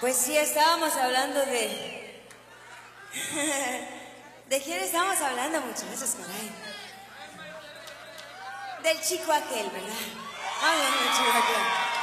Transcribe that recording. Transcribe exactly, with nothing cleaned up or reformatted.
Pues sí, estábamos hablando de... ¿De quién estábamos hablando, muchachos, por ahí? Del chico aquel, ¿verdad? Ay, el chico aquel.